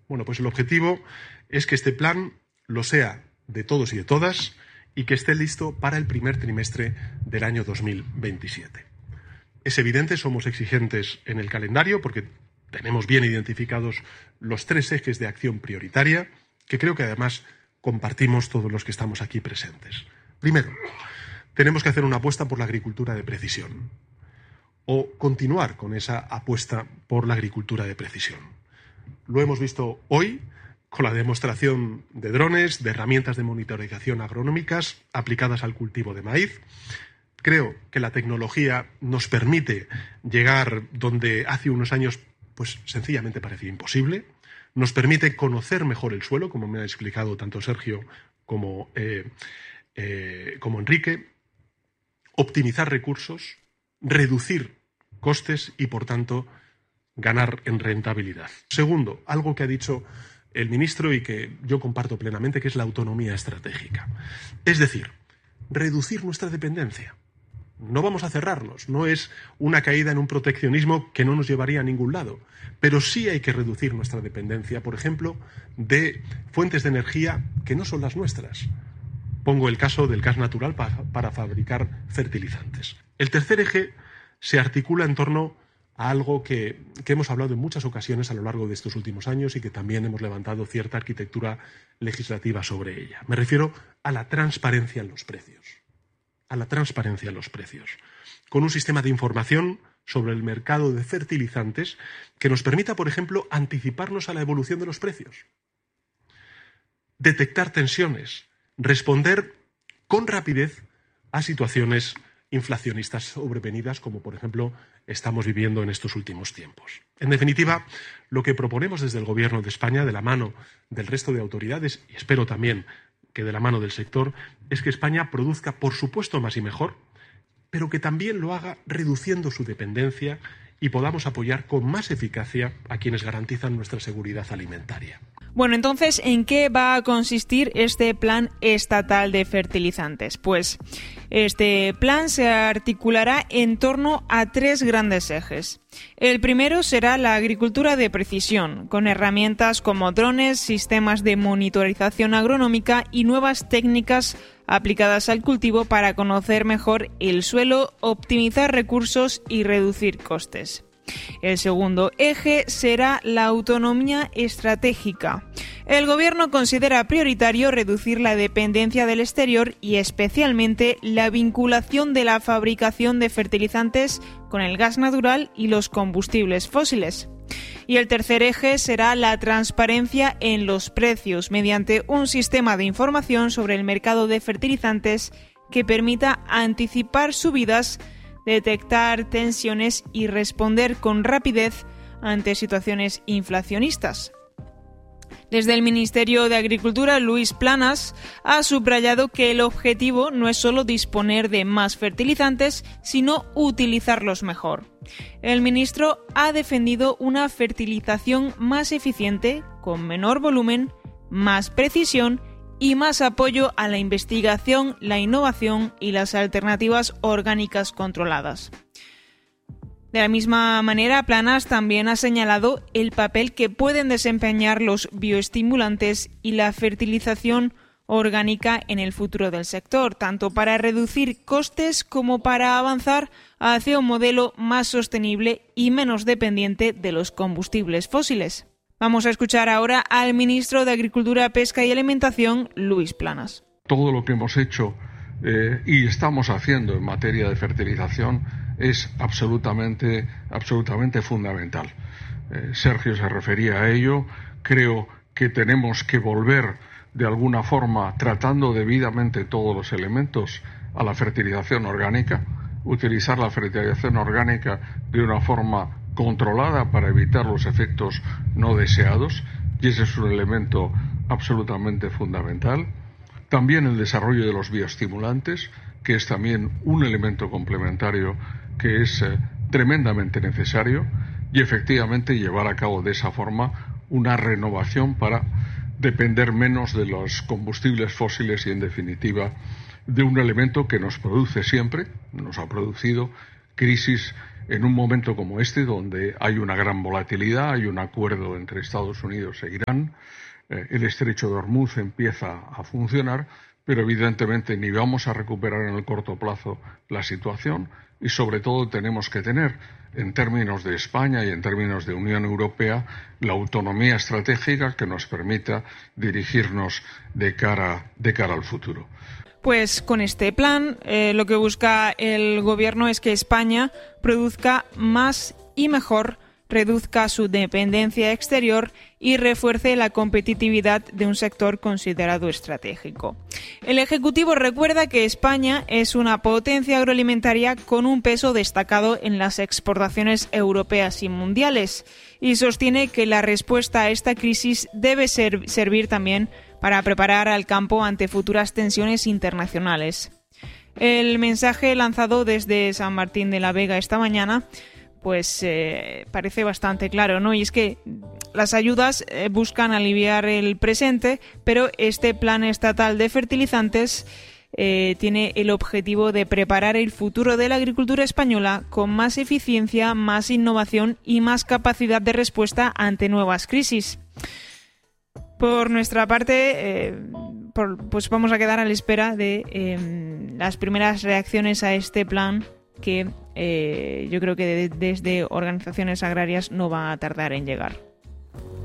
Bueno, pues el objetivo es que este plan lo sea de todos y de todas y que esté listo para el primer trimestre del año 2027. Es evidente, somos exigentes en el calendario porque tenemos bien identificados los 3 ejes de acción prioritaria que creo que además compartimos todos los que estamos aquí presentes. Primero, tenemos que hacer una apuesta por la agricultura de precisión o continuar con esa apuesta por la agricultura de precisión. Lo hemos visto hoy con la demostración de drones, de herramientas de monitorización agronómicas aplicadas al cultivo de maíz. Creo que la tecnología nos permite llegar donde hace unos años pues sencillamente parecía imposible. Nos permite conocer mejor el suelo, como me ha explicado tanto Sergio como Enrique, optimizar recursos, reducir costes y, por tanto, ganar en rentabilidad. Segundo, algo que ha dicho el ministro y que yo comparto plenamente, que es la autonomía estratégica. Es decir, reducir nuestra dependencia. No vamos a cerrarnos, no es una caída en un proteccionismo que no nos llevaría a ningún lado, pero sí hay que reducir nuestra dependencia, por ejemplo, de fuentes de energía que no son las nuestras. Pongo el caso del gas natural para fabricar fertilizantes. El tercer eje se articula en torno a algo que hemos hablado en muchas ocasiones a lo largo de estos últimos años y que también hemos levantado cierta arquitectura legislativa sobre ella. Me refiero a la transparencia en los precios. Con un sistema de información sobre el mercado de fertilizantes que nos permita, por ejemplo, anticiparnos a la evolución de los precios, detectar tensiones, responder con rapidez a situaciones inflacionistas sobrevenidas, como por ejemplo estamos viviendo en estos últimos tiempos. En definitiva, lo que proponemos desde el Gobierno de España, de la mano del resto de autoridades y espero también que de la mano del sector, es que España produzca, por supuesto, más y mejor, pero que también lo haga reduciendo su dependencia y podamos apoyar con más eficacia a quienes garantizan nuestra seguridad alimentaria. Bueno, entonces, ¿en qué va a consistir este plan estatal de fertilizantes? Pues este plan se articulará en torno a 3 grandes ejes. El primero será la agricultura de precisión, con herramientas como drones, sistemas de monitorización agronómica y nuevas técnicas aplicadas al cultivo para conocer mejor el suelo, optimizar recursos y reducir costes. El segundo eje será la autonomía estratégica. El Gobierno considera prioritario reducir la dependencia del exterior y especialmente la vinculación de la fabricación de fertilizantes con el gas natural y los combustibles fósiles. Y el tercer eje será la transparencia en los precios mediante un sistema de información sobre el mercado de fertilizantes que permita anticipar subidas, detectar tensiones y responder con rapidez ante situaciones inflacionistas. Desde el Ministerio de Agricultura, Luis Planas ha subrayado que el objetivo no es solo disponer de más fertilizantes, sino utilizarlos mejor. El ministro ha defendido una fertilización más eficiente, con menor volumen, más precisión y más apoyo a la investigación, la innovación y las alternativas orgánicas controladas. De la misma manera, Planas también ha señalado el papel que pueden desempeñar los bioestimulantes y la fertilización orgánica en el futuro del sector, tanto para reducir costes como para avanzar hacia un modelo más sostenible y menos dependiente de los combustibles fósiles. Vamos a escuchar ahora al ministro de Agricultura, Pesca y Alimentación, Luis Planas. Todo lo que hemos hecho y estamos haciendo en materia de fertilización es absolutamente fundamental. Sergio se refería a ello. Creo que tenemos que volver de alguna forma, tratando debidamente todos los elementos, a la fertilización orgánica, utilizar la fertilización orgánica de una forma controlada para evitar los efectos no deseados, y ese es un elemento absolutamente fundamental. También el desarrollo de los bioestimulantes, que es también un elemento complementario que es tremendamente necesario, y efectivamente llevar a cabo de esa forma una renovación para depender menos de los combustibles fósiles y, en definitiva, de un elemento que nos produce siempre, nos ha producido, crisis en un momento como este, donde hay una gran volatilidad, hay un acuerdo entre Estados Unidos e Irán, el estrecho de Hormuz empieza a funcionar, pero evidentemente ni vamos a recuperar en el corto plazo la situación y sobre todo tenemos que tener, en términos de España y en términos de Unión Europea, la autonomía estratégica que nos permita dirigirnos de cara al futuro. Pues con este plan lo que busca el gobierno es que España produzca más y mejor, reduzca su dependencia exterior y refuerce la competitividad de un sector considerado estratégico. El Ejecutivo recuerda que España es una potencia agroalimentaria con un peso destacado en las exportaciones europeas y mundiales y sostiene que la respuesta a esta crisis debe servir también para preparar al campo ante futuras tensiones internacionales. El mensaje lanzado desde San Martín de la Vega esta mañana pues parece bastante claro, ¿no? Y es que las ayudas buscan aliviar el presente, pero este plan estatal de fertilizantes tiene el objetivo de preparar el futuro de la agricultura española con más eficiencia, más innovación y más capacidad de respuesta ante nuevas crisis. Por nuestra parte, pues vamos a quedar a la espera de las primeras reacciones a este plan que yo creo que desde organizaciones agrarias no va a tardar en llegar.